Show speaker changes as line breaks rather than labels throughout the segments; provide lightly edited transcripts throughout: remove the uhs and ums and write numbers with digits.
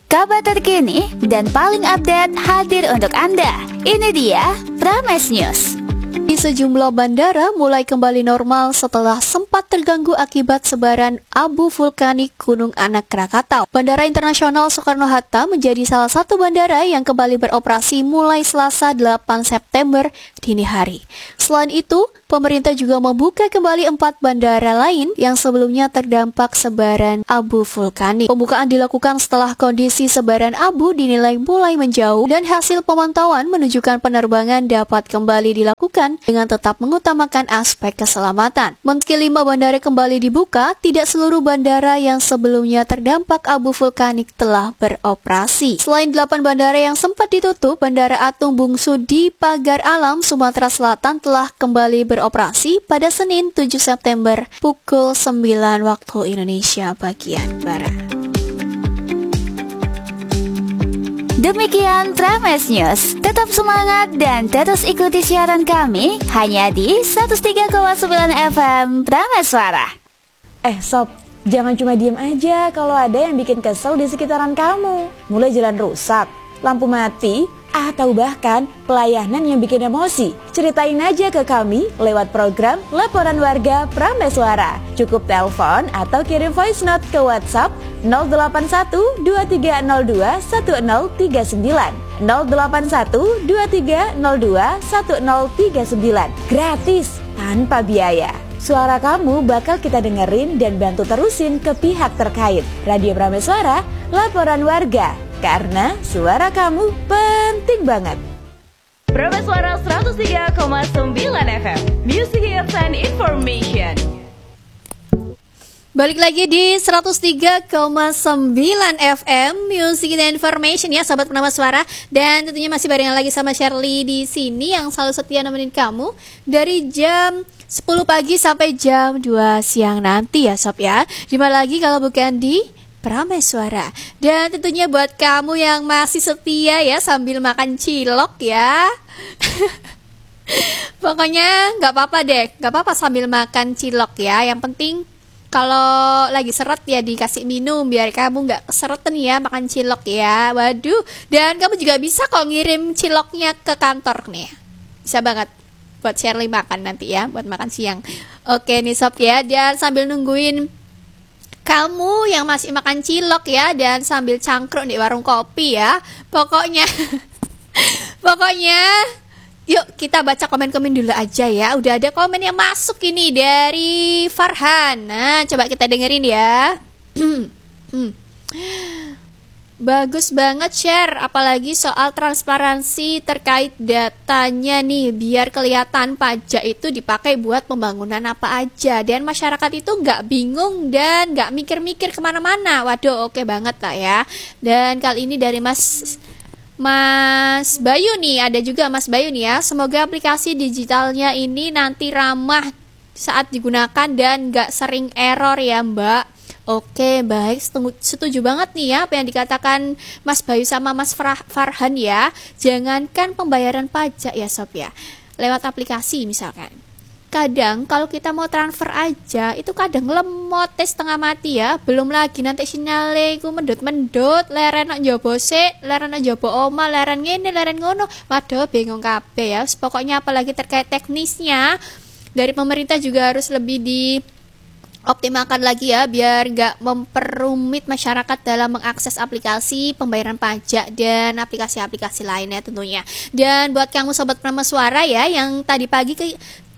Kabar terkini dan paling update hadir untuk Anda. Ini dia Prames News.
Di sejumlah bandara mulai kembali normal setelah sempat terganggu akibat sebaran abu vulkanik Gunung Anak Krakatau. Bandara Internasional Soekarno-Hatta menjadi salah satu bandara yang kembali beroperasi mulai Selasa 8 September dini hari. Selain itu, pemerintah juga membuka kembali 4 bandara lain yang sebelumnya terdampak sebaran abu vulkanik. Pembukaan dilakukan setelah kondisi sebaran abu dinilai mulai menjauh dan hasil pemantauan menunjukkan penerbangan dapat kembali dilakukan dengan tetap mengutamakan aspek keselamatan. Meski 5 bandara kembali dibuka, tidak seluruh bandara yang sebelumnya terdampak abu vulkanik telah beroperasi. Selain 8 bandara yang sempat ditutup, Bandara Atung Bungsu di Pagar Alam, Sumatera Selatan telah kembali beroperasi pada Senin 7 September pukul 9 waktu Indonesia bagian Barat.
Demikian Prames News. Tetap semangat dan terus ikuti siaran kami hanya di 103,9 FM Prames Suara.
Sob, jangan cuma diem aja kalau ada yang bikin kesel di sekitaran kamu. Mulai jalan rusak, lampu mati, atau bahkan pelayanan yang bikin emosi. Ceritain aja ke kami lewat program Laporan Warga Prames Suara. Cukup telepon atau kirim voice note ke WhatsApp 081 2302 1039 081 2302 1039. Gratis, tanpa biaya. Suara kamu bakal kita dengerin dan bantu terusin ke pihak terkait. Radio Prames Suara, Laporan Warga. Karena suara kamu penting banget.
Prames Suara 103,9 FM, Music Hits and Information.
Balik lagi di 103,9 FM Music and Information ya sahabat Prames Suara, dan tentunya masih barengan lagi sama Shirley di sini yang selalu setia nemenin kamu dari jam 10 pagi sampai jam 2 siang nanti ya sob ya. Dimana lagi kalau bukan di Prames Suara. Dan tentunya buat kamu yang masih setia ya sambil makan cilok ya. Pokoknya gak apa-apa deh, gak apa-apa sambil makan cilok ya. Yang penting kalau lagi seret ya dikasih minum biar kamu gak keseretan ya makan cilok ya. Waduh, dan kamu juga bisa kok ngirim ciloknya ke kantor nih. Bisa banget buat Shirley makan nanti ya, buat makan siang. Oke nih sob ya, dan sambil nungguin kamu yang masih makan cilok ya dan sambil cangkruk di warung kopi ya. Pokoknya yuk kita baca komen-komen dulu aja ya. Udah ada komen yang masuk ini dari Farhan. Nah, coba kita dengerin ya. Bagus banget share, apalagi soal transparansi terkait datanya nih, biar kelihatan pajak itu dipakai buat pembangunan apa aja dan masyarakat itu nggak bingung dan nggak mikir-mikir kemana-mana. Waduh, oke banget lah ya. Dan kali ini dari Mas Bayu nih, ada juga Mas Bayu nih ya. Semoga aplikasi digitalnya ini nanti ramah saat digunakan dan nggak sering error ya Mbak. Oke, baik, setuju banget nih ya apa yang dikatakan Mas Bayu sama Mas Farhan ya. Jangankan pembayaran pajak ya sob ya, lewat aplikasi misalkan. Kadang kalau kita mau transfer aja itu kadang lemot setengah mati ya. Belum lagi nanti sinyale ku mendut-mendut, leren nak njobo sik, leren nak njobo oma, leren ngene, leren ngono. Waduh, bingung kabeh ya. Pokoknya apalagi terkait teknisnya dari pemerintah juga harus lebih optimalkan lagi ya biar nggak memperumit masyarakat dalam mengakses aplikasi pembayaran pajak dan aplikasi-aplikasi lainnya tentunya. Dan buat kamu sobat Prames Suara ya yang tadi pagi ke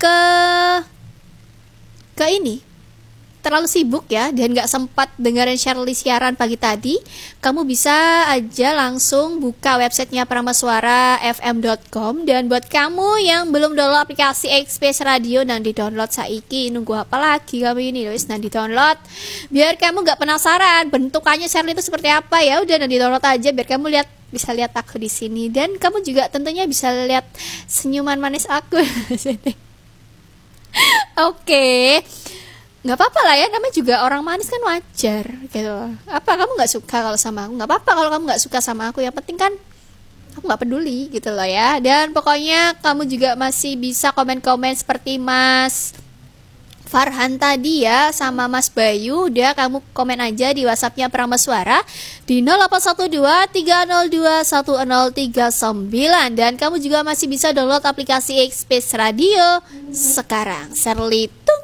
ini terlalu sibuk ya dan gak sempat dengerin Shirley siaran pagi tadi, kamu bisa aja langsung buka websitenya pramessuarafm.com. Dan buat kamu yang belum download aplikasi Express Radio, nang di download saiki, nunggu apa lagi kamu ini loh, nang di download biar kamu gak penasaran bentukannya Shirley itu seperti apa ya. Udah nang di download aja biar kamu bisa lihat aku di sini, dan kamu juga tentunya bisa lihat senyuman manis aku. Oke. Nggak apa-apa lah ya, namanya juga orang manis kan wajar gitu. Apa kamu nggak suka kalau sama aku? Nggak apa-apa kalau kamu nggak suka sama aku, yang penting kan aku nggak peduli gitu loh ya. Dan pokoknya kamu juga masih bisa komen-komen seperti Mas Farhan tadi ya sama Mas Bayu. Udah kamu komen aja di WhatsAppnya Prameswara di 0812-3031-1039. Dan kamu juga masih bisa download aplikasi Express Radio sekarang. Serli tunggu.